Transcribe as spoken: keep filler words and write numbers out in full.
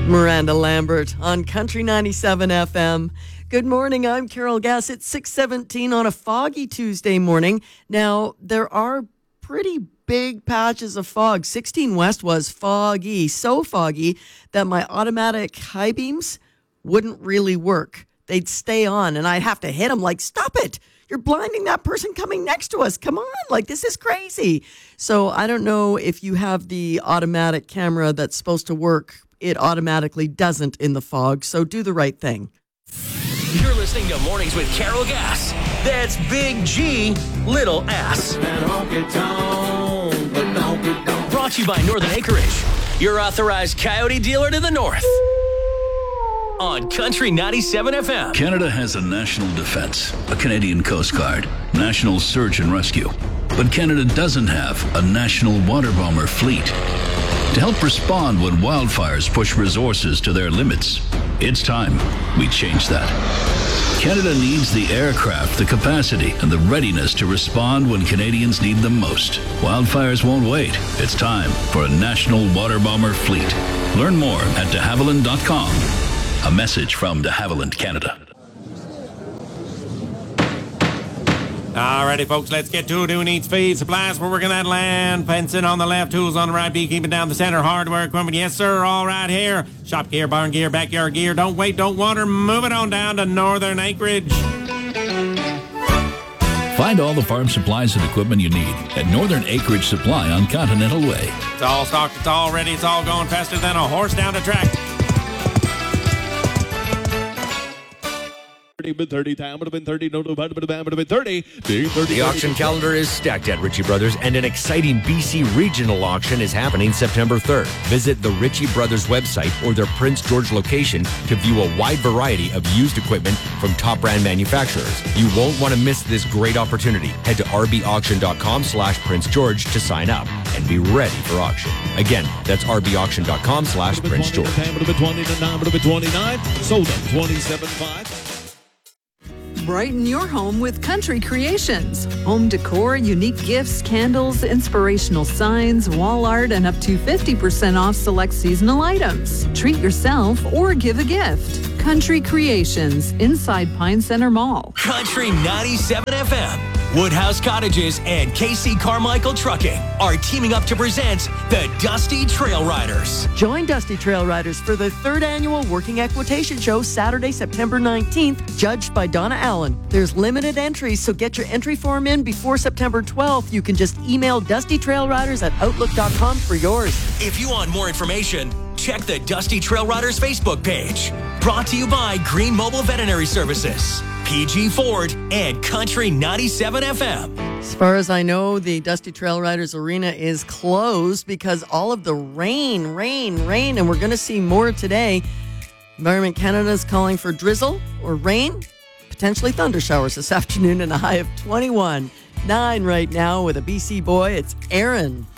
Miranda Lambert on Country ninety-seven F M. Good morning, I'm Carol Gass. It's six seventeen on a foggy Tuesday morning. Now, there are pretty big patches of fog. sixteen West was foggy, so foggy that my automatic high beams wouldn't really work. They'd stay on, and I'd have to hit them like, stop it. You're blinding that person coming next to us. Come on, like, this is crazy. So I don't know if you have the automatic camera that's supposed to work. It automatically doesn't in the fog, so do the right thing. You're listening to Mornings with Carol Gass. That's Big G, Little Ass. Brought to you by Northern Acreage, your authorized coyote dealer to the north. On Country ninety-seven F M. Canada has a national defense, a Canadian Coast Guard, national search and rescue. But Canada doesn't have a national water bomber fleet. To help respond when wildfires push resources to their limits, it's time we change that. Canada needs the aircraft, the capacity, and the readiness to respond when Canadians need them most. Wildfires won't wait. It's time for a national water bomber fleet. Learn more at de havilland dot com. A message from de Havilland, Canada. Alrighty, folks, let's get to it. Who needs feed? Supplies, we're working that land. Fencing on the left, tools on the right, beekeeping down the center, hardware equipment. Yes, sir, all right here. Shop gear, barn gear, backyard gear. Don't wait, don't wander. Move it on down to Northern Acreage. Find all the farm supplies and equipment you need at Northern Acreage Supply on Continental Way. It's all stocked, it's all ready, it's all going faster than a horse down the track. thirty, time would have been thirty, no, no, would have been thirty. The auction calendar is stacked at Ritchie Brothers, and an exciting B C regional auction is happening September third. Visit the Ritchie Brothers website or their Prince George location to view a wide variety of used equipment from top brand manufacturers. You won't want to miss this great opportunity. Head to r b auction dot com slash Prince George to sign up and be ready for auction. Again, that's r b auction dot com slash Prince George. Time would have been twenty to nine, would have been twenty-nine. Sold them twenty-seven five. Brighten your home with Country Creations. Home decor, unique gifts, candles, inspirational signs, wall art, and up to fifty percent off select seasonal items. Treat yourself or give a gift. Country Creations, inside Pine Center Mall. Country ninety-seven F M. Woodhouse Cottages and K C Carmichael Trucking are teaming up to present the Dusty Trail Riders. Join Dusty Trail Riders for the third annual Working Equitation Show Saturday, September nineteenth, judged by Donna Allen. There's limited entries, so get your entry form in before September twelfth. You can just email dusty trail riders at outlook dot com for yours. If you want more information, check the Dusty Trail Riders Facebook page. Brought to you by Green Mobile Veterinary Services, P G Ford, and Country ninety-seven F M. As far as I know, the Dusty Trail Riders Arena is closed because all of the rain, rain, rain, and we're going to see more today. Environment Canada is calling for drizzle or rain, potentially thunder showers this afternoon, and a high of twenty-one. nine right now with a B C boy. It's Aaron.